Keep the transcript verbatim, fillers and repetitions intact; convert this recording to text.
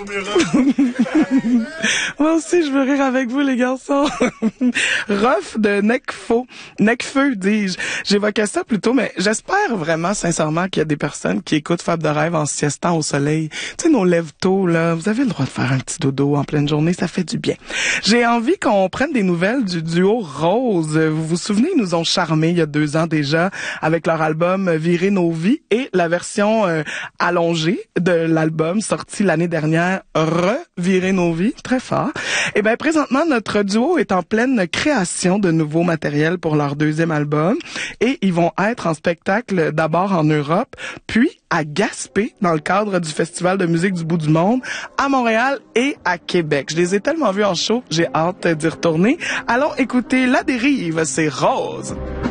Moi aussi, je veux rire avec vous, les garçons. Ruff de Necfeu, Necfeu, dis-je. J'évoquais ça plus tôt, mais j'espère vraiment, sincèrement, qu'il y a des personnes qui écoutent Fab de rêve en siestant au soleil. Tu sais, nos lèvres tôt, là, vous avez le droit de faire un petit dodo en pleine journée, ça fait du bien. J'ai envie qu'on prenne des nouvelles du duo Rose. Vous vous souvenez, ils nous ont charmés il y a deux ans déjà avec leur album Virer nos vies et la version euh, allongée de l'album sorti l'année dernière, Revirer nos vies, très fort. Et ben présentement, notre duo est en pleine création de nouveaux matériels pour leur deuxième album et ils vont être en spectacle d'abord en Europe, puis à Gaspé, dans le cadre du Festival de musique du bout du monde, à Montréal et à Québec. Je les ai tellement vus en show, j'ai hâte d'y retourner. Allons écouter La Dérive, c'est Rose.